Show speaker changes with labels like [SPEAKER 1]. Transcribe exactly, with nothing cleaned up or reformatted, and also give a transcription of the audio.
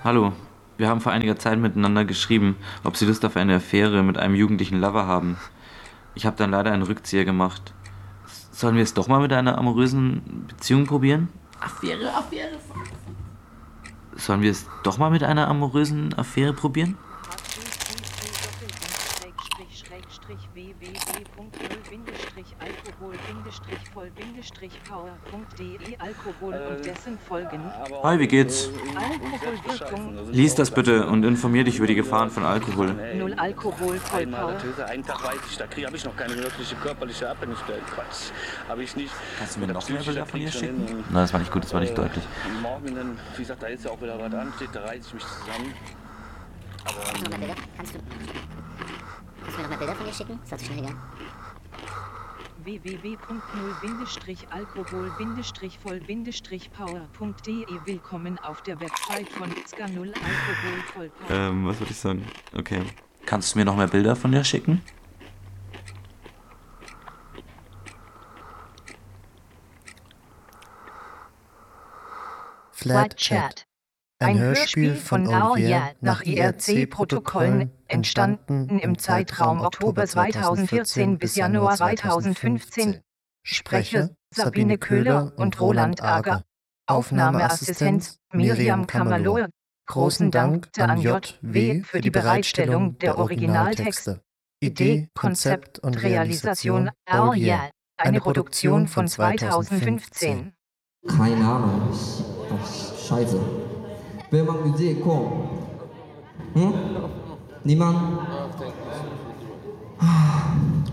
[SPEAKER 1] Hallo, wir haben vor einiger Zeit miteinander geschrieben, ob Sie Lust auf eine Affäre mit einem jugendlichen Lover haben. Ich habe dann leider einen Rückzieher gemacht. Sollen wir es doch mal mit einer amorösen Beziehung probieren?
[SPEAKER 2] Affäre, Affäre.
[SPEAKER 1] Sollen wir es doch mal mit einer amorösen Affäre probieren?
[SPEAKER 3] www.alkohol-voll-power.de Alkohol und dessen Folgen.
[SPEAKER 1] Hi, wie geht's?
[SPEAKER 3] Alkoholwirkung.
[SPEAKER 1] Lies das bitte und informier dich über die Gefahren von Alkohol.
[SPEAKER 3] Null Alkohol, voll
[SPEAKER 4] Einmal
[SPEAKER 3] Power.
[SPEAKER 4] Töse, einen Tag weiß ich, da kriege habe ich noch keine wirkliche körperliche Abhängigkeit. Quatsch, habe ich nicht.
[SPEAKER 1] Kannst du mir noch mehr
[SPEAKER 4] Psychisch,
[SPEAKER 1] Bilder
[SPEAKER 4] da
[SPEAKER 1] von
[SPEAKER 4] krieg
[SPEAKER 1] ihr
[SPEAKER 4] ich schon
[SPEAKER 1] schicken?
[SPEAKER 4] hin.
[SPEAKER 1] Nein, das war nicht gut, das war nicht
[SPEAKER 4] Äh,
[SPEAKER 1] deutlich.
[SPEAKER 4] Morgen, dann, wie gesagt, da ist ja auch wieder was an, steht, da reiße ich mich zusammen.
[SPEAKER 5] Kannst du noch mehr Bilder? Kannst du, kannst du mir noch mehr Bilder von dir schicken? Ist das so schnell gegangen?
[SPEAKER 3] www.null-alkohol-voll-power.de Willkommen auf der Website von Ska Null Alkohol voll Power.
[SPEAKER 1] Ähm, was würde ich sagen? Okay. Kannst du mir noch mehr Bilder von dir schicken?
[SPEAKER 6] Flat Chat. Ein Hörspiel von Auria nach I R C-Protokollen, entstanden im Zeitraum Oktober zweitausendvierzehn bis Januar zweitausendfünfzehn. Sprecher Sabine Köhler und Roland Ager. Aufnahmeassistenz Miriam Kamalor. Großen Dank an J W für die Bereitstellung der Originaltexte. Idee, Konzept und Realisation Auria. Eine Produktion von zweitausendfünfzehn.
[SPEAKER 2] Keine Ahnung. Ach, scheiße. Wer macht Musik? Komm. Hm? Niemand? Ah.